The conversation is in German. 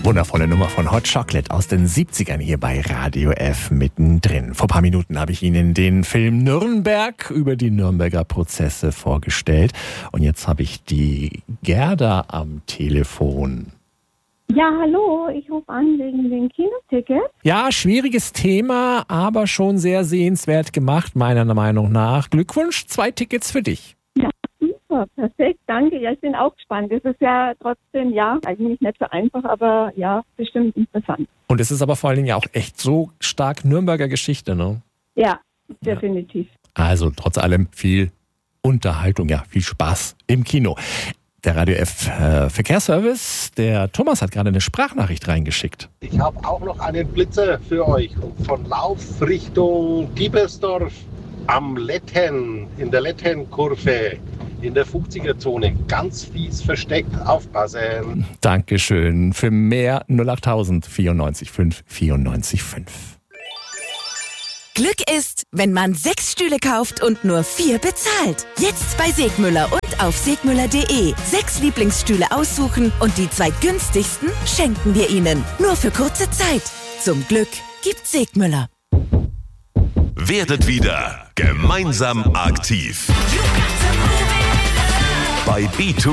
Wundervolle Nummer von Hot Chocolate aus den 70ern hier bei Radio F mittendrin. Vor ein paar Minuten habe ich Ihnen den Film Nürnberg über die Nürnberger Prozesse vorgestellt. Und jetzt habe ich die Gerda am Telefon. Ja, hallo, ich rufe an wegen den Kinotickets. Ja, schwieriges Thema, aber schon sehr sehenswert gemacht, meiner Meinung nach. Glückwunsch, 2 Tickets für dich. Ja, super, perfekt, danke. Ja, ich bin auch gespannt. Es ist ja trotzdem, ja, eigentlich nicht so einfach, aber ja, bestimmt interessant. Und es ist aber vor allen Dingen ja auch echt so stark Nürnberger Geschichte, ne? Ja, definitiv. Also trotz allem viel Unterhaltung, ja, viel Spaß im Kino. Der Radio F Verkehrsservice, der Thomas hat gerade eine Sprachnachricht reingeschickt. Ich habe auch noch einen Blitzer für euch. Und von Lauf Richtung Diebersdorf am Letten, in der Lettenkurve, in der 50er-Zone. Ganz fies versteckt, aufpassen. Dankeschön. Für mehr 08000 94 5 94 5. Glück ist, wenn man 6 Stühle kauft und nur 4 bezahlt. Jetzt bei Segmüller und auf segmüller.de. 6 Lieblingsstühle aussuchen und die 2 günstigsten schenken wir Ihnen. Nur für kurze Zeit. Zum Glück gibt Segmüller. Werdet wieder gemeinsam aktiv. Bei B2